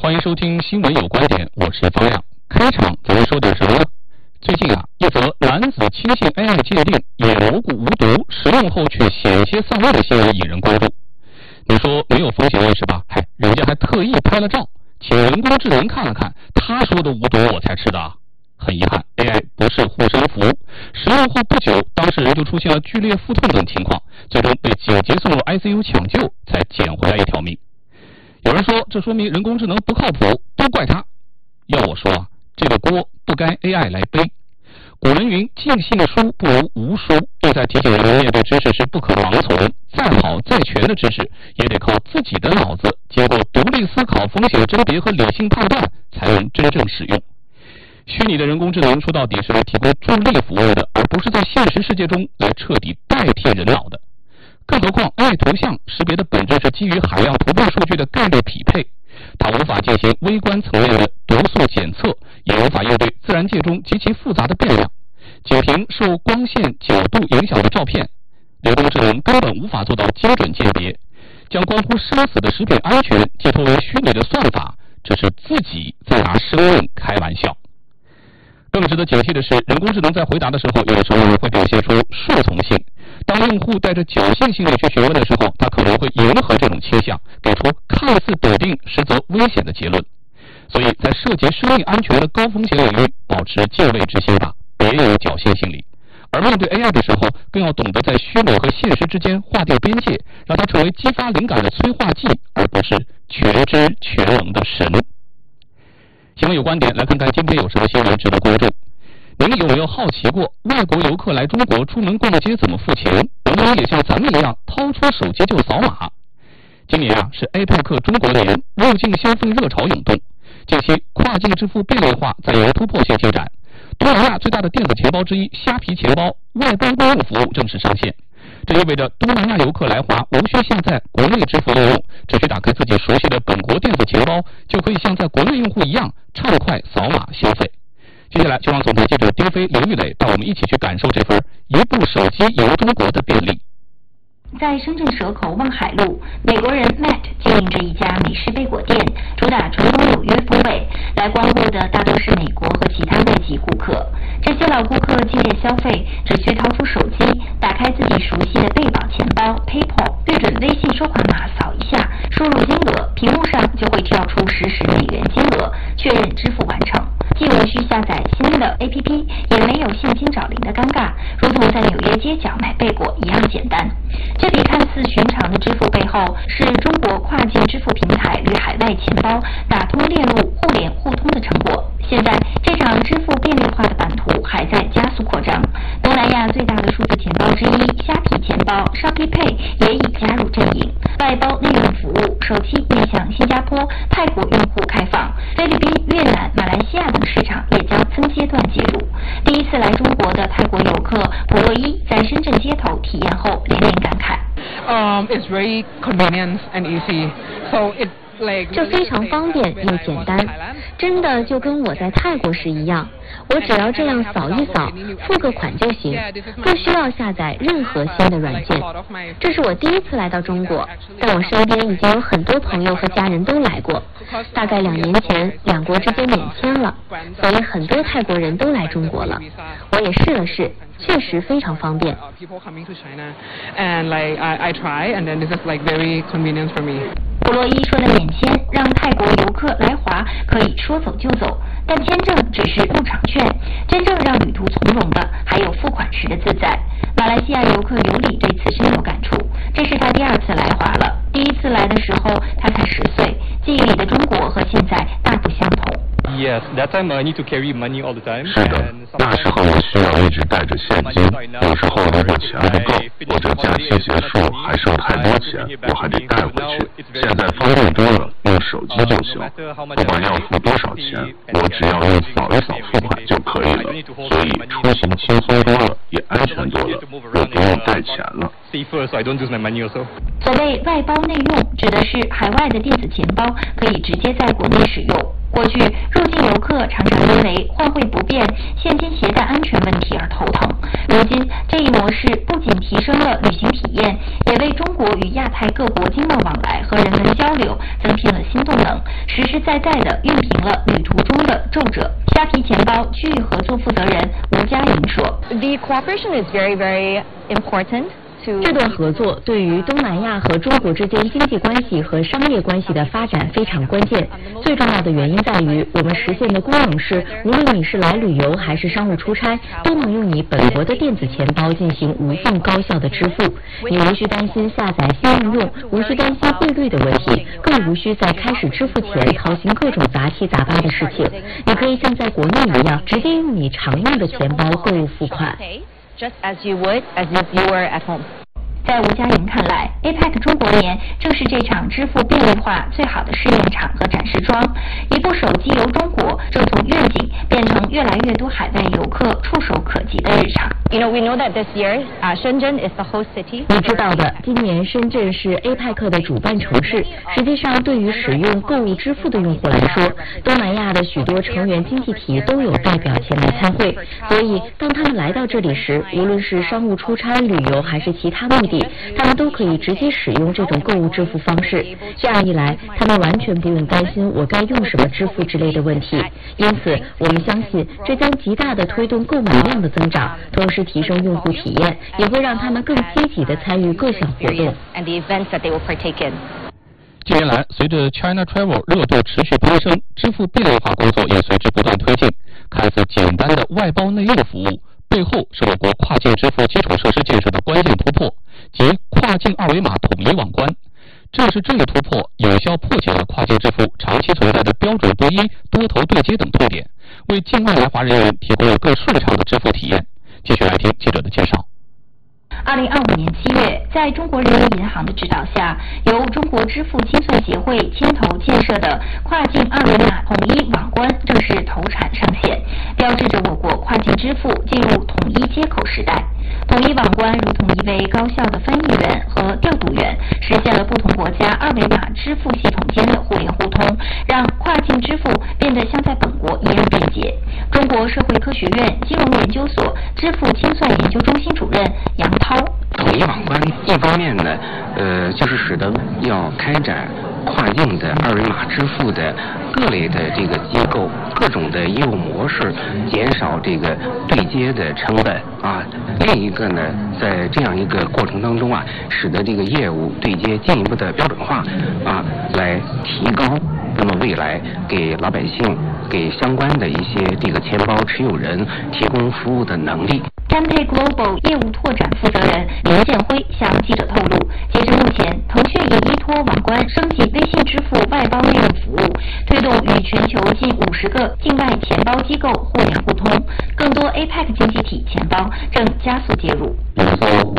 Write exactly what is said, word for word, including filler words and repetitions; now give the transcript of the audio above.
欢迎收听新闻有观点，我是方亮。开场咱们说点什么呢？最近啊，一则男子轻信 A I 界定野蘑菇无毒，食用后却险些丧命的新闻引人关注。你说没有风险味是吧？嗨，人家还特意拍了照，请人工智能看了看，他说的无毒我才吃的啊。很遗憾 ，A I 不是护身符，食用后不久，当事人就出现了剧烈腹痛等情况，最终被紧急送入 I C U 抢救，才捡回来一条命。有人说，这说明人工智能不靠谱，都怪他。要我说啊，这个锅不该 A I 来背。古人云：“尽信书不如无书”，又在提醒人们面对知识是不可盲从，再好再全的知识，也得靠自己的脑子，经过独立思考、风险甄别和理性判断，才能真正使用。虚拟的人工智能说到底是来提供助力服务的，而不是在现实世界中来彻底代替人脑的。更何况 A I 图像识别的本质是基于海量图片数据的概率匹配，它无法进行微观层面的读速检测，也无法应对自然界中极其复杂的变量。仅凭受光线角度影响的照片，人工智能根本无法做到精准鉴别，将关乎生死的食品安全寄托为虚拟的算法，这是自己在拿生命开玩笑。更值得警惕的是，人工智能在回答的时候，有的时候会表现出顺从性。当用户带着侥幸心理去询问的时候，他可能会迎合这种倾向，给出看似笃定实则危险的结论。所以在涉及生命安全的高风险领域，保持敬畏之心吧，别有侥幸心理。而面对 A I 的时候，更要懂得在虚伪和现实之间划定边界，让它成为激发灵感的催化剂，而不是全知全能的神。新闻有观点，来看看今天有什么新闻值得关注。您有没有好奇过，外国游客来中国出门逛街怎么付钱？能不能也像咱们一样掏出手机就扫码？今年啊是 A P E C 中国年，入境消费热潮涌动。近期跨境支付便利化在有突破性进展。东南亚最大的电子钱包之一虾皮钱包外包公用服务正式上线，这意味着东南亚游客来华无需下载国内支付应用，只需打开自己熟悉的本国电子钱包，就可以像在国内用户一样畅快扫码消费。接下来就让总台记者丁飞、刘玉磊带我们一起去感受这份一部手机游中国的便利。 在深圳蛇口望海路，美国人 Matt 经营着一家美式贝果店，主打传统纽约风味。来光顾的大多是美国和其他外籍顾客。这些老顾客进店消费，只需掏出手机，打开自己熟悉的贝宝钱包 PayPal， 对准微信收款码扫一下，输入金额，屏幕上就会跳出实时美元金额，确认支付完成。既无需下载新的 A P P， 也没有现金找零的尴尬，如同在纽约街角买贝果一样简单。这笔看似寻常的支付背后，是中国跨境支付平台与海外钱包打通链路互联互通的成果。现在，这场支付便利化的版图还在加速扩张。东南亚最大的数字钱包之一虾皮钱包 Shopee Pay 也已加入阵营，外包内容服务首期面向新加坡、泰国用户开放，菲律宾、越南、马来西亚等市场也将分阶段接入。第一次来中国的泰国游客普洛伊在深圳街头体验后连连感慨。 Um, it's very convenient and easy, so it like 这非常方便又简单，真的就跟我在泰国时一样，我只要这样扫一扫，付个款就行，不需要下载任何新的软件。这是我第一次来到中国，但我身边已经有很多朋友和家人都来过，大概两年前两国之间免签了，所以很多泰国人都来中国了。我也试了试，确实非常方便。 And like I I try and then this is like very convenient for me. 普洛伊说的免签让泰国游客来华可以说走就走，但签证只是入场券，真正让旅途从容的还有付款时的自在。马来西亚游客尤里对此深有感触，这是他第二次来华了。第一次来的时候他才十岁，记忆里的中国和现在大不相同。 Yes, that time I need to carry money all the time. 是的，那时候我需要一直带着现金，有时候如果钱不够，或者假期结束还剩太多钱，我还得带回去。现在方便多了，用手机就行，不管要付多少钱，我只要用扫一扫付款就可以了，所以出行轻松多了，也安全多了，我不用带钱了。 所谓外包内用，指的是海外的电子钱包可以直接在国内使用。过去入境游客常常因为换汇不便、现金携带安全问题而头疼。如今这一模式不仅提升了旅行体验，也为中国与亚太各国经贸往来和人文交流增添了新动能，使实实在在地熨平了旅途中的皱褶。虾皮钱包区域合作负责人吴佳莹说 ：“The cooperation is very, very important。” 这段合作对于东南亚和中国之间经济关系和商业关系的发展非常关键。最重要的原因在于，我们实现的功能是，无论你是来旅游还是商务出差，都能用你本国的电子钱包进行无缝高效的支付。你无需担心下载新应用，无需担心汇率的问题，更无需在开始支付前操心各种杂七杂八的事情。你可以像在国内一样，直接用你常用的钱包购物付款。 Just as you would as if you were at home. 在吴佳莹看来 ，A P E C 中国年正是这场支付便利化最好的试验场和展示桩。一部手机游中国，正从愿景变成越来越多海外游客触手可及的日常。 You know, we know that this year, uh, Shenzhen is the host city. 你知道的，今年深圳是 A P E C 的主办城市。实际上，对于使用购物支付的用户来说，东南亚的许多成员经济体都有代表前来参会。所以，当他们来到这里时，无论是商务出差、旅游还是其他目的，他们都可以直接使用这种购物支付方式。这样一来，他们完全不用担心我该用什么支付之类的问题。因此，我们相信这将极大地推动购买量的增长，同时提升用户体验，也会让他们更积极地参与各项活动。 近年来，随着 China Travel 热度持续攀升，支付便利化工作也随之不断推进。看似简单的外包内用服务，背后是我国跨境支付基础设施建设的关键突破，即跨境二维码统一网关。正是这一突破，有效破解了跨境支付长期存在的标准不一、多头对接等痛点，为境外来华人员提供了更顺畅的支付体验。继续来听记者的介绍。 二零二五年七月，在中国人民银行的指导下，由中国支付清算协会牵头建设的跨境二维码统一网关正式投产上线，标志着我国跨境支付进入统一接口时代。统一网关如同一位高效的翻译员和调度员，实现了不同国家二维码支付系统间的互联互通，让跨境支付变得像在本国一样便捷。中国社会科学院金融研究所支付清算研究中心主任杨涛。 统一网关一方面呢，呃，就是使得要开展跨境的二维码支付的各类的这个机构各种的业务模式，减少这个对接的成本啊。另一个呢，在这样一个过程当中啊，使得这个业务对接进一步的标准化啊，来提高那么未来给老百姓、给相关的一些这个钱包持有人提供服务的能力。 Tempay Global 业务拓展负责人林建辉向记者透露，截至目前，腾讯已依托网关升级微信支付外包内容服务，推动与全球近五十个境外钱包机构互联互通，更多 A P E C 经济体钱包正加速接入。 比如说